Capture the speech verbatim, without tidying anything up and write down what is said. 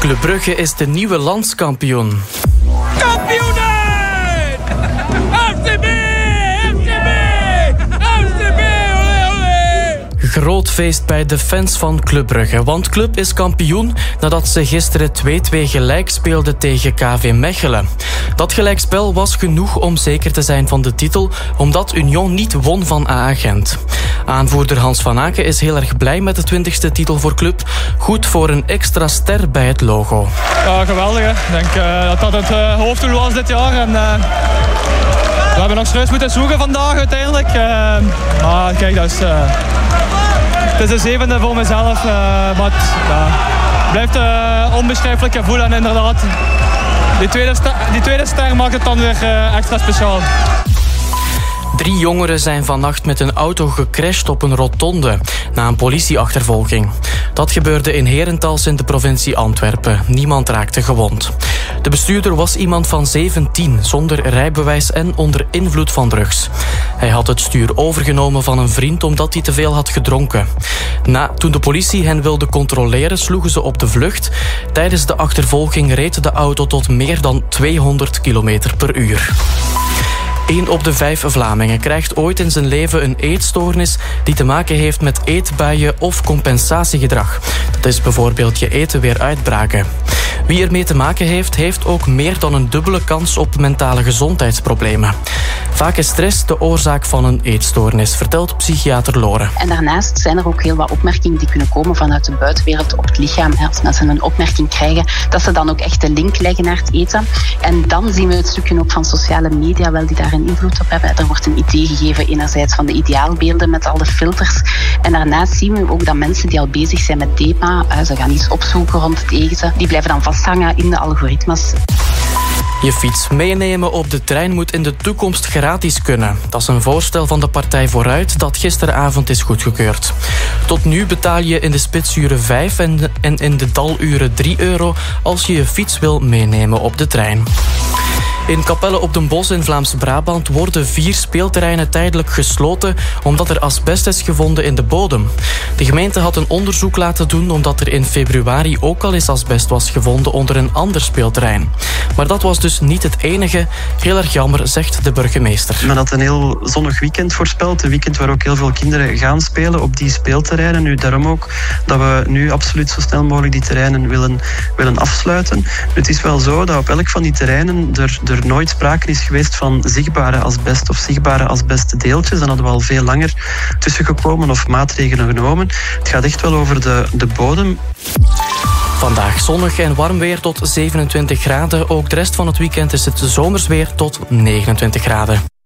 Club Brugge is de nieuwe landskampioen. Kampioenen! F C B! F C B! F C B! Olé, olé! Groot feest bij de fans van Club Brugge. Want Club is kampioen nadat ze gisteren twee-twee gelijk speelden tegen K V Mechelen. Dat gelijkspel was genoeg om zeker te zijn van de titel, omdat Union niet won van A A Gent. Aanvoerder Hans van Aken is heel erg blij met de twintigste titel voor Club. Goed voor een extra ster bij het logo. Ja, geweldig. Hè. Ik denk uh, dat dat het uh, hoofddoel was dit jaar. En, uh, we hebben nog serieus moeten zoeken vandaag uiteindelijk. Uh, maar kijk, dat is, uh, het is de zevende voor mezelf. Uh, maar het ja, blijft een uh, onbeschrijfelijk gevoel. En inderdaad, die tweede, ster, die tweede ster maakt het dan weer uh, extra speciaal. Drie jongeren zijn vannacht met een auto gecrashed op een rotonde na een politieachtervolging. Dat gebeurde in Herentals in de provincie Antwerpen. Niemand raakte gewond. De bestuurder was iemand van zeventien, zonder rijbewijs en onder invloed van drugs. Hij had het stuur overgenomen van een vriend omdat hij te veel had gedronken. Na, toen de politie hen wilde controleren, sloegen ze op de vlucht. Tijdens de achtervolging reed de auto tot meer dan tweehonderd kilometer per uur. Eén op de vijf Vlamingen krijgt ooit in zijn leven een eetstoornis die te maken heeft met eetbuien of compensatiegedrag. Dat is bijvoorbeeld je eten weer uitbraken. Wie ermee te maken heeft, heeft ook meer dan een dubbele kans op mentale gezondheidsproblemen. Vaak is stress de oorzaak van een eetstoornis, vertelt psychiater Lore. En daarnaast zijn er ook heel wat opmerkingen die kunnen komen vanuit de buitenwereld op het lichaam. Als mensen een opmerking krijgen, dat ze dan ook echt de link leggen naar het eten. En dan zien we het stukje ook van sociale media wel die daar een invloed op hebben. Er wordt een idee gegeven enerzijds van de ideaalbeelden met alle filters. En daarnaast zien we ook dat mensen die al bezig zijn met D E M A, ze gaan iets opzoeken rond het eten, die blijven dan vasthangen in de algoritmes. Je fiets meenemen op de trein moet in de toekomst gratis kunnen. Dat is een voorstel van de Partij Vooruit dat gisteravond is goedgekeurd. Tot nu betaal je in de spitsuren vijf en in de daluren drie euro als je je fiets wil meenemen op de trein. In Capelle op den Bosch in Vlaams-Brabant worden vier speelterreinen tijdelijk gesloten omdat er asbest is gevonden in de bodem. De gemeente had een onderzoek laten doen omdat er in februari ook al eens asbest was gevonden onder een ander speelterrein. Maar dat was dus niet het enige. Heel erg jammer, zegt de burgemeester. Men had een heel zonnig weekend voorspeld. Een weekend waar ook heel veel kinderen gaan spelen op die speelterreinen. Nu, daarom ook dat we nu absoluut zo snel mogelijk die terreinen willen, willen afsluiten. Het is wel zo dat op elk van die terreinen er, er nooit sprake is geweest van zichtbare asbest of zichtbare asbestdeeltjes. Dan hadden we al veel langer tussengekomen of maatregelen genomen. Het gaat echt wel over de, de bodem. Vandaag zonnig en warm weer tot zevenentwintig graden. Ook de rest van het weekend is het zomers weer tot negenentwintig graden.